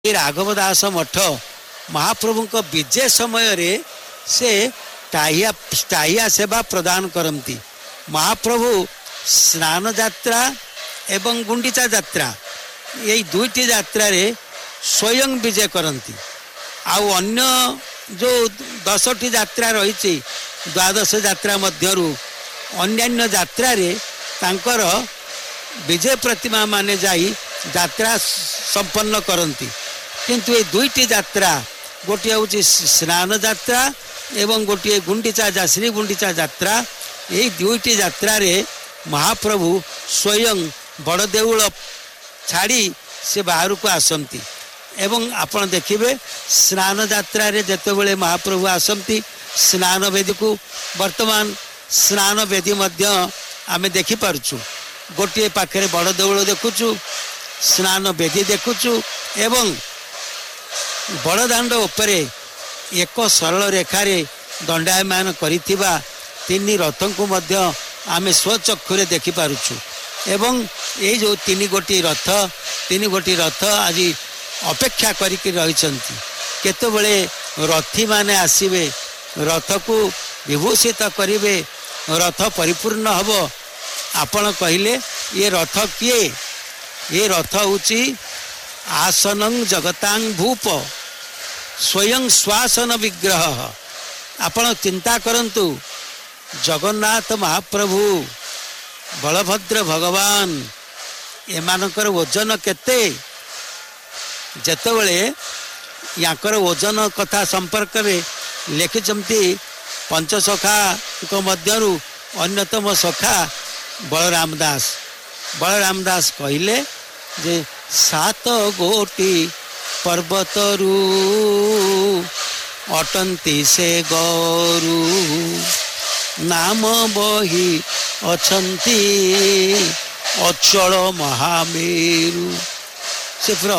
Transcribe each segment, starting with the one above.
राघव दास मठ महाप्रभु विजय समय रे से टाहिया सेवा प्रदान करती। महाप्रभु स्नान यात्रा एवं गुंडीचा यात्रा यही दुईटी यात्रा रे स्वयं विजय करती। आउ अन्य जो 10टी यात्रा रही द्वादश यात्रा मध्यरु अन्यान्य यात्रा रे तांकर विजय प्रतिमा माने जाई यात्रा संपन्न करती। किंतु ये दुईटी यात्रा गोटे हूँ स्नान यात्रा एवं गोटे गुंडीचा श्री गुंडीचा यात्रा यही दुईटी यात्रा रे महाप्रभु स्वयं बड़ देउल छाड़ी से बाहर को आसती। एवं आपण देखिए स्नान यात्रा रे जेतेबेले महाप्रभु आसती स्नान वेदी को वर्तमान स्नान वेदी मध्य आमे देखि पारुछु। गोटे पाखे बड़ देउल देखुचु स्नान वेदी देखुचु एवं बड़दाण्ड उपरे एक सरल रेखारे दंडायमान करिथिबा तीन रथ को मध्य आमे स्वचक्षुरे देखि पारुछु। एवं ये जो तीन गोटी रथ आज अपेक्षा करिकि रहिसंती केतेबेले रथी माने आसीबे रथ को विभूषित करिवे रथ परिपूर्ण हबो। आपण कहिले ये रथ किए? ये रथ होची आसनं जगतांग भूप स्वयं श्वासन विग्रह। आपण चिंता करंतु जगन्नाथ महाप्रभु बलभद्र भगवान एमानकर ओजन केते? जेतेबेले याकर ओजन कथा संपर्क में लिखिचंती पंचसखा मध्यरु अन्यतम सखा बलराम दास कहले जे 7 गोटी पर्वतरू अटंती से गौरू नाम बही अछंती अचल महामेरु। से पूरा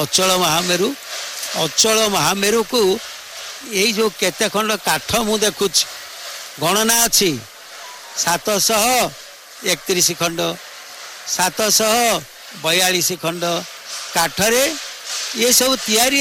अचल महामेरु को यही जो केते खंड काठ मु देखुच गणना अच्छी 731 खंड 742 खंड काठरे ये सब तैयारी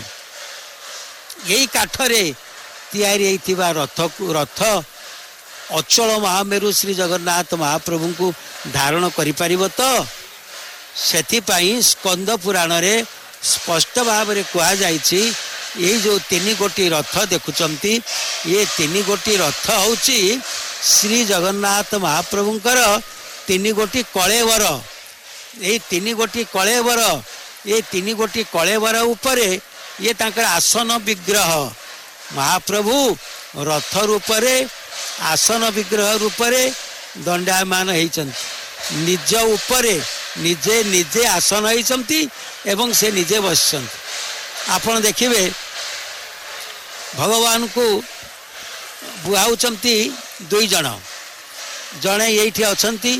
यही काठरे तैयारी रथ अचल महामेरु श्री जगन्नाथ महाप्रभु को धारण करि परिबो। तो सेथिपाई स्कंद पुराण रे स्पष्ट भाव में कहा जाइछि ये जो 3 गोटी रथ देखुचंती ये 3 गोटी रथ होची श्री जगन्नाथ महाप्रभुंकर 3 गोटी कलेवर। ये 3 गोटी कलेवर ये 3 गोटी कलेवर उपरे ये तांकर आसन विग्रह। महाप्रभु रथ रूपरे आसन विग्रह रूपरे दंडायमान होइचंती। निज उपरे निजे निजे आसन होइचंती एवं से निजे बसचंती। आपण देखिबे भगवान को बुहाउचंती 2 जण जणे एठी अछंती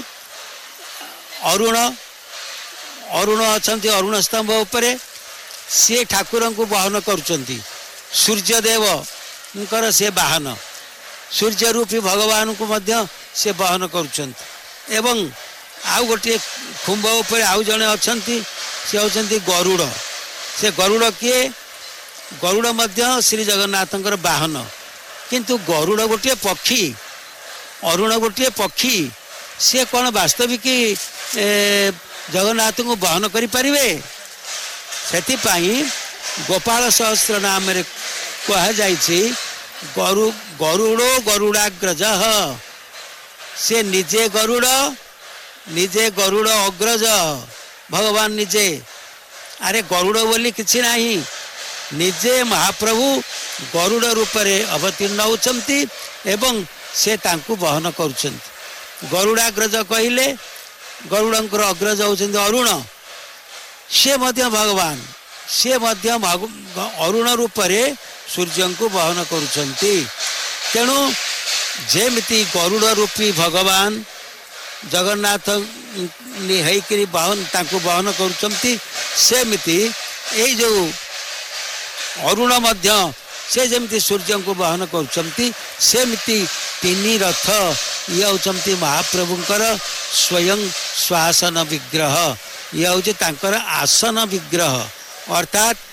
अरुण अछंती अरुण स्तंभ उपरे से ठाकुर को वाहन करुचंती। सूर्यदेव से वाहन सूर्य रूपी भगवान को मध्य से वाहन करुचंती। एवं आउ गोटे खुंब उपरे आउ जणे अछंती से होचंती गरुड़। से गरुड़ किए? गरुड़ मध्य श्री जगन्नाथंकर वाहन। किंतु गरुड़ गोटे पक्षी अरुण गोटे पक्षी से कौन वास्तविक जगन्नाथ को वाहन करि परिवे? सेथिपाई गोपाल सहस्र नाम रे कहा जाइछि गरुड़ो गरुड़ाग्रज। से निजे गरुड़ अग्रज भगवान निजे। अरे गरुड़ बोली किछि नाही निजे महाप्रभु गरुड़ रूपरे अवतीर्ण होचंती एवं से तांकु वहन करुचंती। गरुड़ाग्रज कहिले गरुड़ंकर अग्रज होचंती अरुण। से मध्य भगवान से मध्य अरुण रूपरे सूर्य को वहन करुचंती। तेणु जेमिति गरुड़ रूपी भगवान जगन्नाथ हेकरी वाहन तांकु वहन करुचंती सेमिति यही जो अरुण मध्य से जमती सूर्य को वहन करुचंती सेमिति 3 रथ ये होचंती महाप्रभुंकर स्वयं श्वासन विग्रह। ये हूँ तांकर आसन विग्रह अर्थात